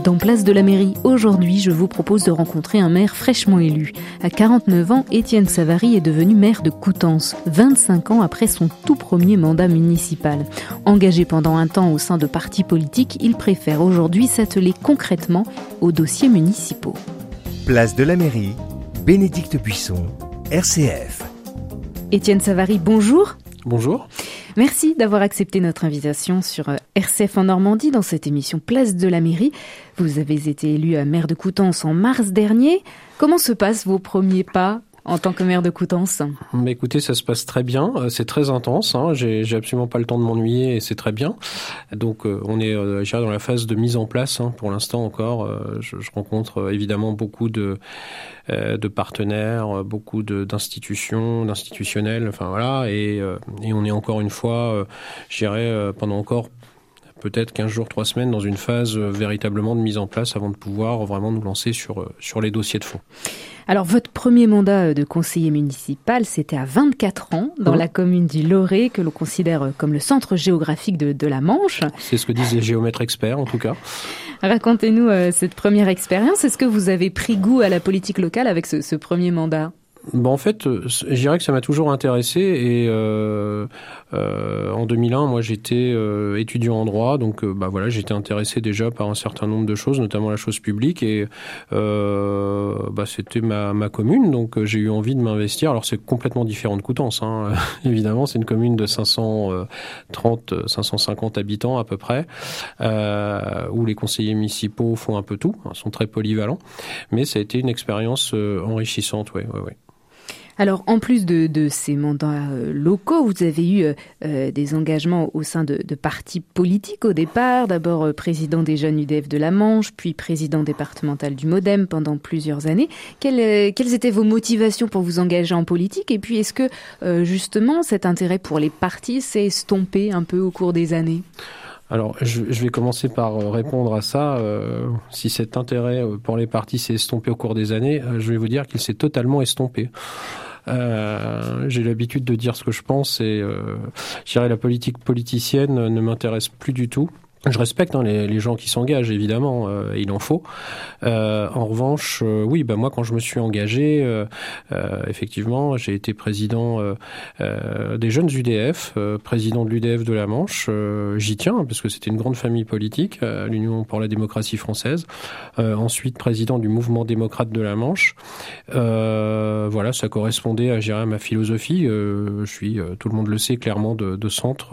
Dans Place de la Mairie, aujourd'hui, je vous propose de rencontrer un maire fraîchement élu. À 49 ans, Étienne Savary est devenu maire de Coutances, 25 ans après son tout premier mandat municipal. Engagé pendant un temps au sein de partis politiques, il préfère aujourd'hui s'atteler concrètement aux dossiers municipaux. Place de la Mairie, Bénédicte Buisson, RCF. Étienne Savary, bonjour. Bonjour. Merci d'avoir accepté notre invitation sur RCF en Normandie dans cette émission Place de la Mairie. Vous avez été élu maire de Coutances en mars dernier. Comment se passent vos premiers pas en tant que maire de Coutances ? Écoutez, ça se passe très bien. C'est très intense. J'ai absolument pas le temps de m'ennuyer et c'est très bien. Donc, on est dans la phase de mise en place. Pour l'instant encore, je rencontre évidemment beaucoup de partenaires, beaucoup d'institutionnels. Enfin voilà, et on est encore une fois, pendant encore peut-être 15 jours, 3 semaines, dans une phase véritablement de mise en place avant de pouvoir vraiment nous lancer sur les dossiers de fond. Alors, votre premier mandat de conseiller municipal, c'était à 24 ans, dans la commune du Loré, que l'on considère comme le centre géographique de la Manche. C'est ce que disent les géomètres experts, en tout cas. Racontez-nous cette première expérience. Est-ce que vous avez pris goût à la politique locale avec ce premier mandat ? En fait, je dirais que ça m'a toujours intéressé et en 2001, moi j'étais étudiant en droit, donc j'étais intéressé déjà par un certain nombre de choses, notamment la chose publique et c'était ma commune, donc j'ai eu envie de m'investir. Alors c'est complètement différent de Coutances, évidemment, c'est une commune de 550 habitants à peu près, où les conseillers municipaux font un peu tout, sont très polyvalents, mais ça a été une expérience enrichissante, ouais. Alors, en plus de ces mandats locaux, vous avez eu des engagements au sein de partis politiques au départ. D'abord président des jeunes UDF de la Manche, puis président départemental du MoDem pendant plusieurs années. Quelles étaient vos motivations pour vous engager en politique ? Et puis, est-ce que justement cet intérêt pour les partis s'est estompé un peu au cours des années ? Alors, je vais commencer par répondre à ça. Si cet intérêt pour les partis s'est estompé au cours des années, je vais vous dire qu'il s'est totalement estompé. J'ai l'habitude de dire ce que je pense et je dirais la politique politicienne ne m'intéresse plus du tout. Je respecte les gens qui s'engagent, évidemment, il en faut. En revanche, moi, quand je me suis engagé, effectivement, j'ai été président des jeunes UDF, président de l'UDF de la Manche. J'y tiens, parce que c'était une grande famille politique, l'Union pour la démocratie française. Ensuite, président du mouvement démocrate de la Manche. Ça correspondait à ma philosophie. Je suis, tout le monde le sait, clairement de centre,